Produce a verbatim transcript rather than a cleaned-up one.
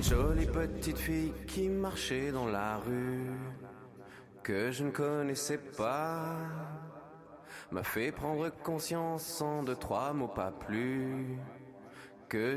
Jolie petite fille qui marchait dans la rue, que je ne connaissais pas, m'a fait prendre conscience en deux, trois mots pas plus, que